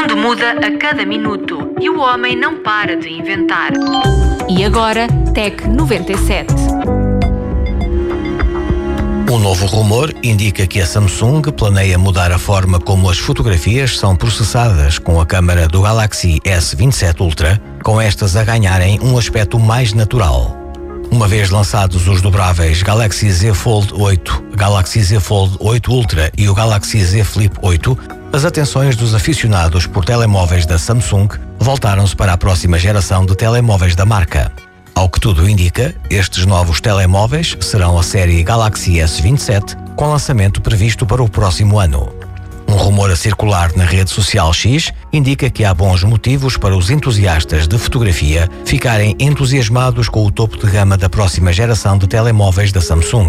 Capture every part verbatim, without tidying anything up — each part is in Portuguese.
mundo muda a cada minuto e o homem não para de inventar. E agora, Tec noventa e sete. Um novo rumor indica que a Samsung planeia mudar a forma como as fotografias são processadas com a câmara do Galaxy S vinte e sete Ultra, com estas a ganharem um aspecto mais natural. Uma vez lançados os dobráveis Galaxy Z Fold oito, Galaxy Z Fold oito Ultra e o Galaxy Z Flip oito, as atenções dos aficionados por telemóveis da Samsung voltaram-se para a próxima geração de telemóveis da marca. Ao que tudo indica, estes novos telemóveis serão a série Galaxy S vinte e sete, com lançamento previsto para o próximo ano. Um rumor a circular na rede social X indica que há bons motivos para os entusiastas de fotografia ficarem entusiasmados com o topo de gama da próxima geração de telemóveis da Samsung.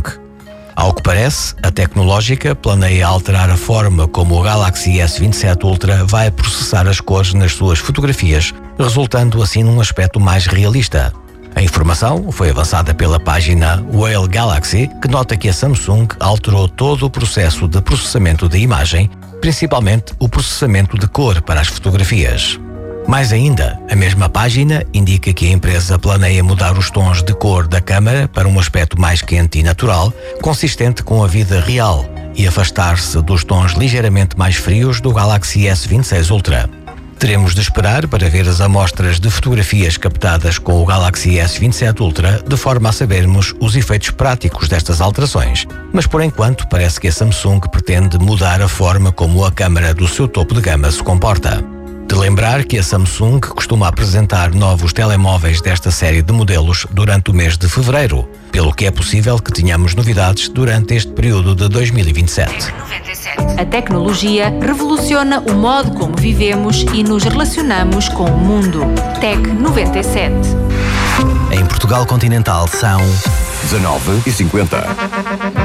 Ao que parece, a tecnológica planeia alterar a forma como o Galaxy S vinte e sete Ultra vai processar as cores nas suas fotografias, resultando assim num aspecto mais realista. A informação foi avançada pela página Whale Galaxy, que nota que a Samsung alterou todo o processo de processamento de imagem, principalmente o processamento de cor para as fotografias. Mais ainda, a mesma página indica que a empresa planeia mudar os tons de cor da câmara para um aspecto mais quente e natural, consistente com a vida real, e afastar-se dos tons ligeiramente mais frios do Galaxy S vinte e seis Ultra. Teremos de esperar para ver as amostras de fotografias captadas com o Galaxy S vinte e sete Ultra, de forma a sabermos os efeitos práticos destas alterações. Mas por enquanto parece que a Samsung pretende mudar a forma como a câmara do seu topo de gama se comporta. De lembrar que a Samsung costuma apresentar novos telemóveis desta série de modelos durante o mês de fevereiro, pelo que é possível que tenhamos novidades durante este período de dois mil e vinte e sete. A tecnologia revoluciona o modo como vivemos e nos relacionamos com o mundo. Tec noventa e sete. Em Portugal Continental são dezanove e cinquenta.